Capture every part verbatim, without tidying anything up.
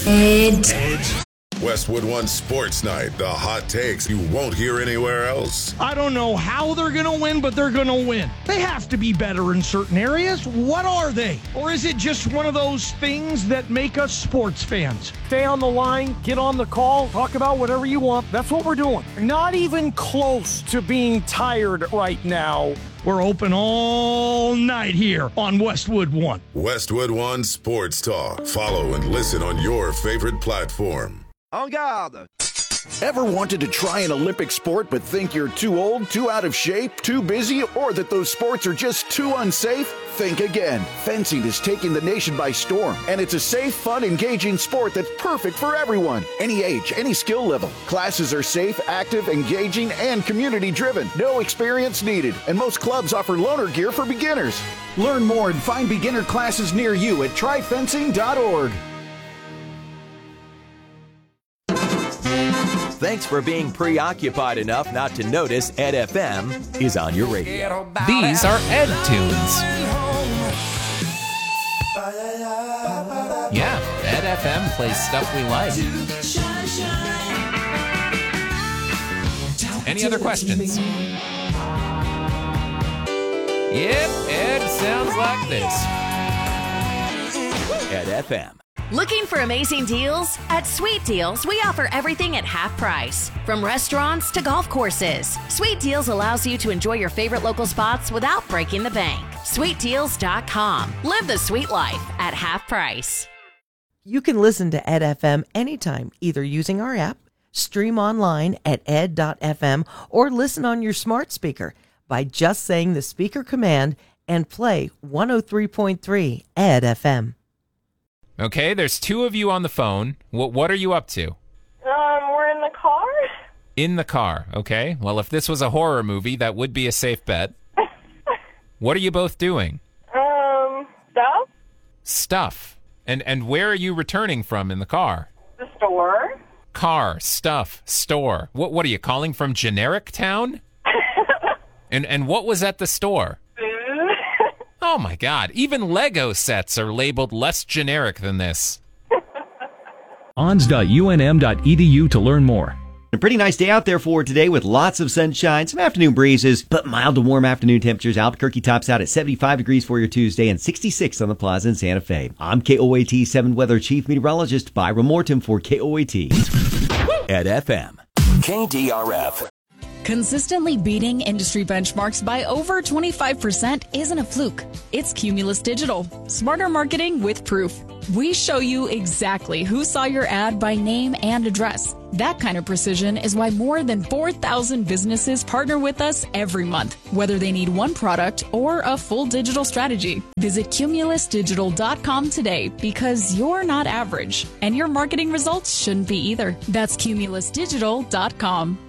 Ed. Ed. Westwood One Sports Night, the hot takes you won't hear anywhere else. I don't know how they're going to win, but they're going to win. They have to be better in certain areas. What are they? Or is it just one of those things that make us sports fans? Stay on the line, get on the call, talk about whatever you want. That's what we're doing. Not even close to being tired right now. We're open all night here on Westwood One. Westwood One Sports Talk. Follow and listen on your favorite platform. En garde! Ever wanted to try an Olympic sport but think you're too old, too out of shape, too busy, or that those sports are just too unsafe? Think again. Fencing is taking the nation by storm, and it's a safe, fun, engaging sport that's perfect for everyone. Any age, any skill level. Classes are safe, active, engaging, and community-driven. No experience needed, and most clubs offer loaner gear for beginners. Learn more and find beginner classes near you at try fencing dot org. Thanks for being preoccupied enough not to notice Ed F M is on your radio. These are Ed tunes. Yeah, Ed F M plays stuff we like. Any other questions? Yep, Ed sounds like this. Ed F M. Looking for amazing deals? At Sweet Deals, we offer everything at half price. From restaurants to golf courses, Sweet Deals allows you to enjoy your favorite local spots without breaking the bank. sweet deals dot com. Live the sweet life at half price. You can listen to Ed F M anytime, either using our app, stream online at ed dot f m, or listen on your smart speaker by just saying the speaker command and play one oh three point three Ed F M. Okay, there's two of you on the phone. What what are you up to? Um, we're in the car. In the car, okay. Well, if this was a horror movie, that would be a safe bet. What are you both doing? Um, stuff. Stuff. And and where are you returning from in the car? The store. Car, stuff, store. What what are you calling from generic town? and and what was at the store? Oh my God, even Lego sets are labeled less generic than this. O N S dot U N M dot E D U to learn more. A pretty nice day out there for today with lots of sunshine, some afternoon breezes, but mild to warm afternoon temperatures. Albuquerque tops out at seventy-five degrees for your Tuesday and sixty-six on the Plaza in Santa Fe. I'm K O A T seven Weather Chief Meteorologist Byron Morton for K O A T. Ed F M. K D R F. Consistently beating industry benchmarks by over twenty-five percent isn't a fluke. It's Cumulus Digital. Smarter marketing with proof. We show you exactly who saw your ad by name and address. That kind of precision is why more than four thousand businesses partner with us every month, whether they need one product or a full digital strategy. Visit cumulus digital dot com today because you're not average, and your marketing results shouldn't be either. That's cumulus digital dot com.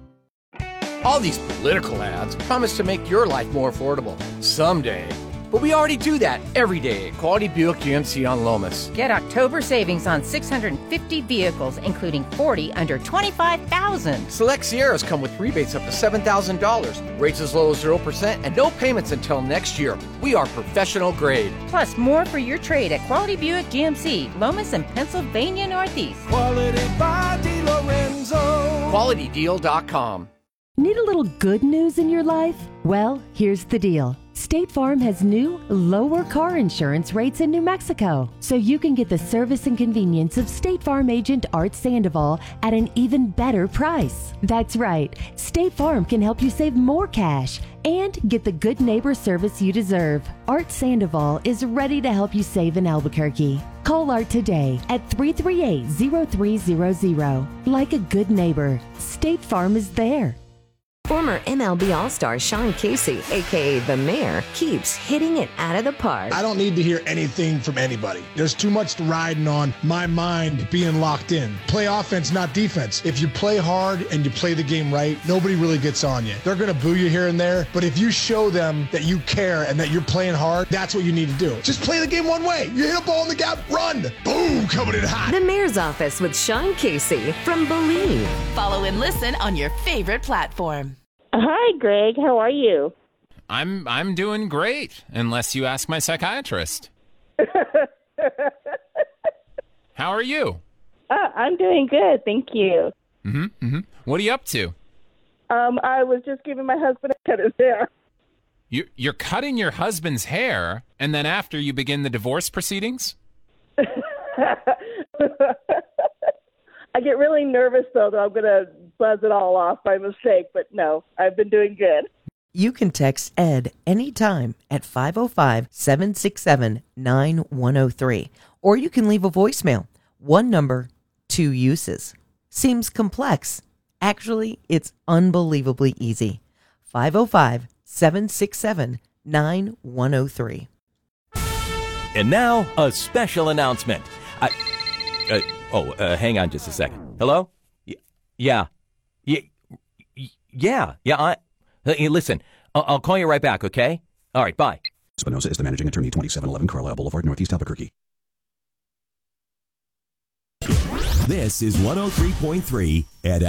All these political ads promise to make your life more affordable someday. But we already do that every day at Quality Buick G M C on Lomas. Get October savings on six hundred fifty vehicles, including forty under twenty-five thousand dollars. Select Sierras come with rebates up to seven thousand dollars, rates as low as zero percent, and no payments until next year. We are professional grade. Plus, more for your trade at Quality Buick G M C, Lomas and Pennsylvania Northeast. Quality by DiLorenzo. quality deal dot com. Need a little good news in your life? Well, here's the deal. State Farm has new, lower car insurance rates in New Mexico, so you can get the service and convenience of State Farm agent Art Sandoval at an even better price. That's right, State Farm can help you save more cash and get the good neighbor service you deserve. Art Sandoval is ready to help you save in Albuquerque. Call Art today at three three eight, zero three zero zero. Like a good neighbor, State Farm is there. Former M L B All-Star Sean Casey, a k a. The Mayor, keeps hitting it out of the park. I don't need to hear anything from anybody. There's too much riding on my mind being locked in. Play offense, not defense. If you play hard and you play the game right, nobody really gets on you. They're going to boo you here and there, but if you show them that you care and that you're playing hard, that's what you need to do. Just play the game one way. You hit a ball in the gap, run. Boom, coming in hot. The Mayor's Office with Sean Casey from Believe. Follow and listen on your favorite platform. Hi, Greg. How are you? I'm I'm doing great, unless you ask my psychiatrist. How are you? Uh, I'm doing good, thank you. Mm-hmm, mm-hmm. What are you up to? Um, I was just giving my husband a cut his hair. You, you're cutting your husband's hair, and then after you begin the divorce proceedings? I get really nervous, though, that I'm going to buzz it all off by mistake. But no, I've been doing good. You can text Ed anytime at five oh five, seven six seven, nine one oh three. Or you can leave a voicemail. One number, two uses. Seems complex. Actually, it's unbelievably easy. five oh five, seven six seven, nine one oh three. And now, a special announcement. I, uh, oh, uh, hang on just a second. Hello? Y- yeah. Y- y- yeah. Yeah. I, uh, hey, listen, I'll, I'll call you right back, okay? All right, bye. Espinosa is the managing attorney, twenty-seven eleven Carlisle Boulevard, Northeast Albuquerque. This is one oh three point three at